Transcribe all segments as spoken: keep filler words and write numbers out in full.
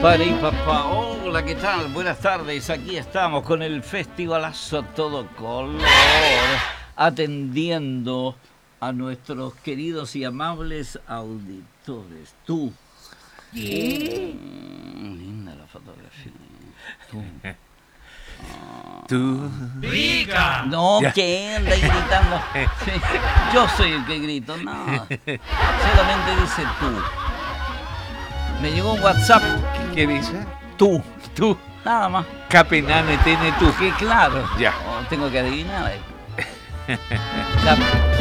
Para y papá, hola, ¿qué tal? Buenas tardes, aquí estamos con el festivalazo a todo color, atendiendo a nuestros queridos y amables auditores. Tú. ¿Qué? Mm, linda la fotografía. Tú. Tú. ¡Rica! No, Ya. ¿qué anda ahí gritando? Sí, yo soy el que grito, no. Solamente dice tú. Me llegó un WhatsApp, ¿Qué dice? tú, Tú. nada más. Capenane tiene tú. Que claro. Ya. Oh, tengo que adivinar. Cap-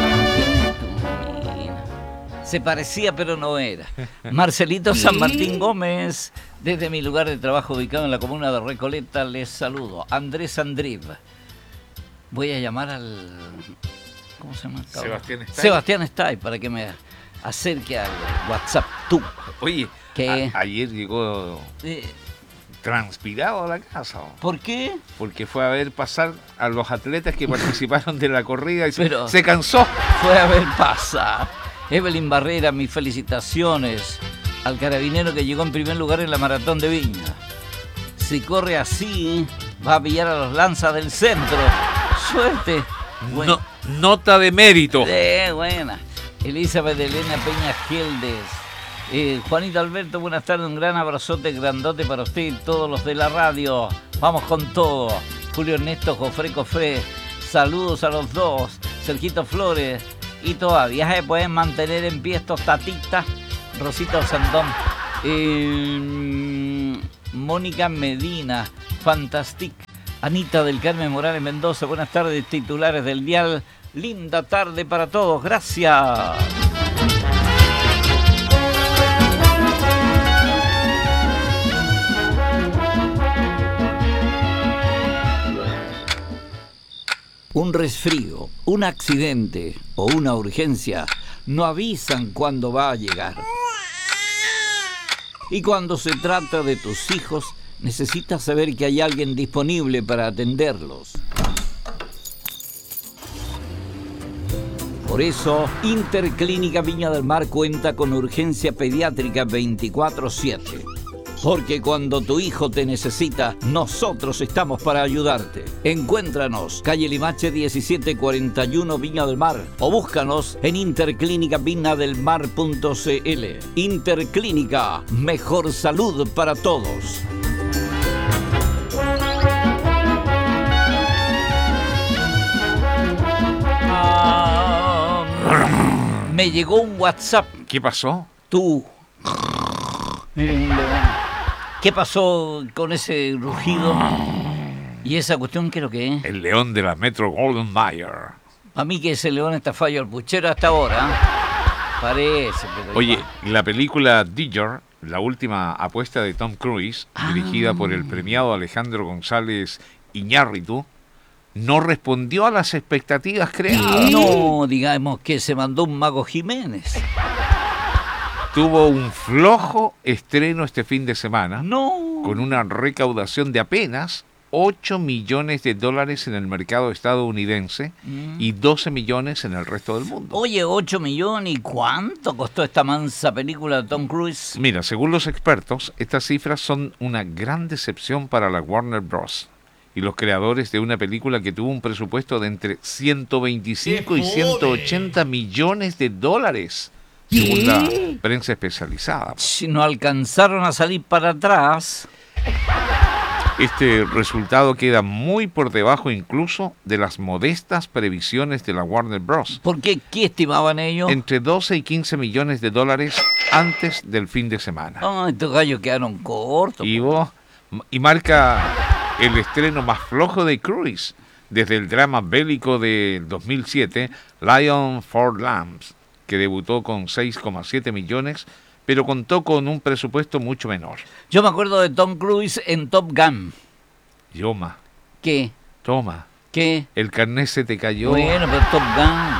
Mira. Se parecía pero no era. Marcelito San Martín Gómez, desde mi lugar de trabajo ubicado en la comuna de Recoleta, les saludo. Andrés Andriv. Voy a llamar al... ¿Cómo se llama? Sebastián Stay. Sebastián Stay, para que me acerque al WhatsApp tú. Oye, ¿Qué? a- ayer llegó Eh, transpirado a la casa. ¿Por qué? Porque fue a ver pasar a los atletas que participaron de la corrida y se, Pero- se cansó. Fue a ver pasar. Evelyn Barrera, mis felicitaciones al carabinero que llegó en primer lugar en la maratón de Viña. Si corre así, va a pillar a los lanzas del centro. Suerte. Bueno, No- nota de mérito. eh, buena. Elizabeth Elena Peña Geldes. Eh, Juanito Alberto, buenas tardes. Un gran abrazote grandote para usted y todos los de la radio. Vamos con todo. Julio Ernesto Jofre Cofre. Saludos a los dos. Sergito Flores. Y todavía se pueden mantener en pie estos tatitas. Rosita Sandón. Eh, Mónica Medina. Fantastic. Anita del Carmen Morales Mendoza. Buenas tardes, titulares del dial. Linda tarde para todos. Gracias. Un resfrío, un accidente o una urgencia no avisan cuándo va a llegar. Y cuando se trata de tus hijos, necesitas saber que hay alguien disponible para atenderlos. Por eso, Interclínica Viña del Mar cuenta con urgencia pediátrica veinticuatro siete. Porque cuando tu hijo te necesita, nosotros estamos para ayudarte. Encuéntranos, calle Limache diecisiete cuarenta y uno, Viña del Mar. O búscanos en interclínica viña del mar punto c l. Interclínica, mejor salud para todos. Ah, me llegó un WhatsApp. ¿Qué pasó? Tú. Miren, un león. ¿Qué pasó con ese rugido? ¿Y esa cuestión qué es lo que es? El león de la Metro Golden Mayer. A mí que ese león está fallo al puchero hasta ahora. ¿Eh? Parece, pero... Oye, igual. la película Digger, la última apuesta de Tom Cruise, Ah. dirigida por el premiado Alejandro González Iñárritu, no respondió a las expectativas creadas. No, digamos que se mandó un Mago Jiménez. Tuvo un flojo estreno este fin de semana, No. con una recaudación de apenas ocho millones de dólares en el mercado estadounidense Mm. y doce millones en el resto del mundo. Oye, ocho millones, ¿y cuánto costó esta mansa película de Tom Cruise? Mira, según los expertos, estas cifras son una gran decepción para la Warner Bros. Y los creadores de una película que tuvo un presupuesto de entre ciento veinticinco y ciento ochenta millones de dólares, según la prensa especializada. Si no alcanzaron a salir para atrás. Este resultado queda muy por debajo incluso de las modestas previsiones de la Warner Bros. ¿Por qué? ¿Qué estimaban ellos? Entre doce y quince millones de dólares antes del fin de semana. Ah, estos gallos quedaron cortos. Y, vos- y marca el estreno más flojo de Cruise desde el drama bélico de dos mil siete, Lion for Lambs, que debutó con seis coma siete millones, pero contó con un presupuesto mucho menor. Yo me acuerdo de Tom Cruise en Top Gun. Yoma, ¿Qué? toma, ¿Qué? el carnet se te cayó. Bueno, pero Top Gun.